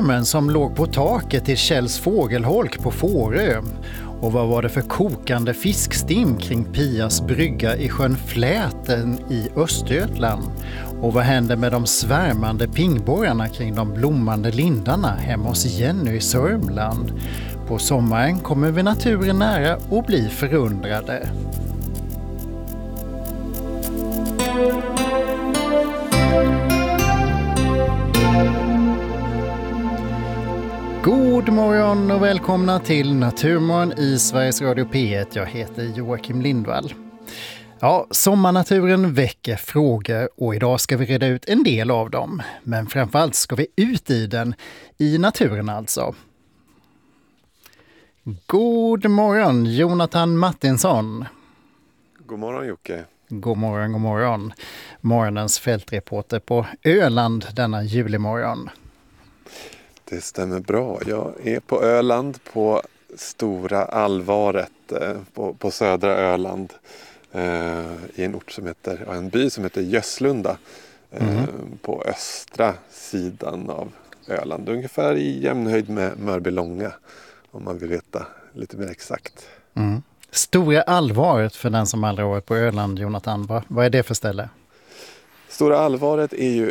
stormen som låg på taket till Källs fågelholk på Fårö? Och vad var det för kokande fiskstim kring Pias brygga i sjön Fläten i Östergötland? Och vad hände med de svärmande pingborgarna kring de blommande lindarna hemma hos Jenny i Sörmland? På sommaren kommer vi naturen nära och bli förundrade. God morgon och välkomna till Naturmorgon i Sveriges Radio P1. Jag heter Joakim Lindvall. Ja, sommarnaturen väcker frågor och idag ska vi reda ut en del av dem. Men framförallt ska vi ut i den, i naturen alltså. God morgon, Jonathan Martinsson. God morgon, Jocke. God morgon, god morgon. Morgonens fältreporter på Öland denna julimorgon. Det stämmer bra. Jag är på Öland på Stora Alvaret på södra Öland i en ort som heter, en by som heter Göslunda på östra sidan av Öland. Ungefär i jämnhöjd med Mörbylånga om man vill veta lite mer exakt. Mm. Stora Alvaret för den som aldrig varit på Öland, Jonathan. Vad är det för ställe? Stora Alvaret är ju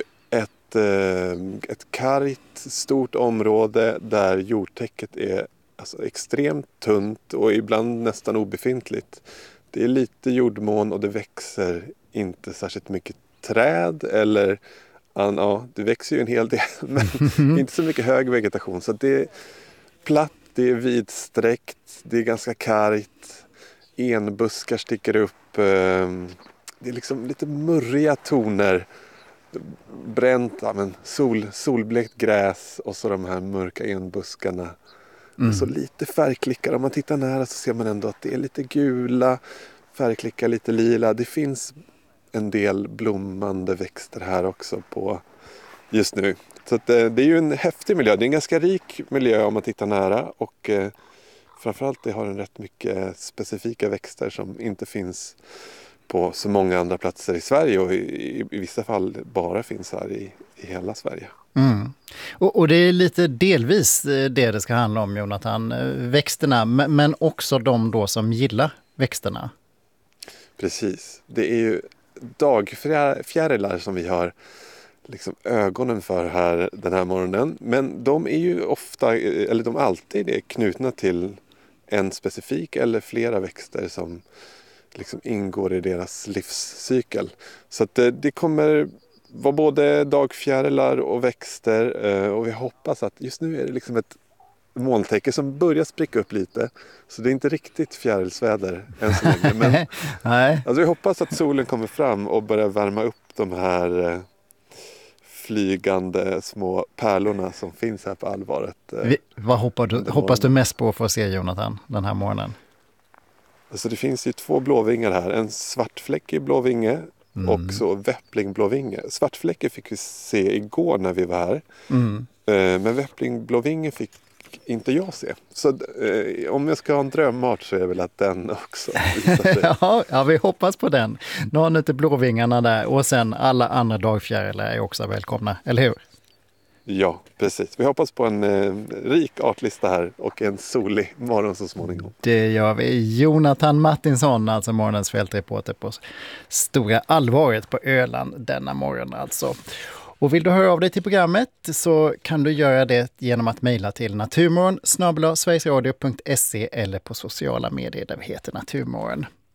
ett kargt stort område där jordtäcket är alltså extremt tunt och ibland nästan obefintligt. Det är lite jordmån och det växer inte särskilt mycket träd eller det växer ju en hel del men inte så mycket hög vegetation, så det är platt, det är vidsträckt, det är ganska kargt, enbuskar sticker upp, det är liksom lite murriga toner. Bränt, solblekt gräs och så de här mörka enbuskarna. Och så lite färgklickar. Om man tittar nära så ser man ändå att det är lite gula färgklickar, lite lila. Det finns en del blommande växter här också på just nu. Så att, det är ju en häftig miljö. Det är en ganska rik miljö om man tittar nära. Och framförallt det har en rätt mycket specifika växter som inte finns på så många andra platser i Sverige och i vissa fall bara finns här i hela Sverige. Mm. Och det är lite delvis det ska handla om, Jonathan. Växterna, men också de då som gillar växterna. Precis. Det är ju dagfjärilar som vi har liksom ögonen för här den här morgonen. Men de är ju ofta, eller de alltid är knutna till en specifik eller flera växter som liksom ingår i deras livscykel. Så att det kommer vara både dagfjärilar och växter och vi hoppas att just nu är det liksom ett molntäcke som börjar spricka upp lite. Så det är inte riktigt fjärilsväder än så länge. Men alltså vi hoppas att solen kommer fram och börjar värma upp de här flygande små pärlorna som finns här på Alvaret. Vad hoppas du mest på för att se, Jonathan, den här morgonen? Alltså det finns ju 2 blåvingar här. En svartfläckig blåvinge och så väpplingblåvinge. Svartfläckig fick vi se igår när vi var här. Men väpplingblåvinge fick inte jag se. Så om jag ska ha en drömart så är det väl att den också visar sig. Ja, vi hoppas på den. Nu har ni inte blåvingarna där och sen alla andra dagfjärilar är också välkomna, eller hur? Ja, precis. Vi hoppas på en rik artlista här och en solig morgon så småningom. Det gör vi. Jonathan Martinsson, alltså morgonens fältreporter på Stora Alvaret på Öland denna morgon alltså. Och vill du höra av dig till programmet så kan du göra det genom att mejla till naturmorgon@sverigesradio.se eller på sociala medier där vi heter Naturmorgon.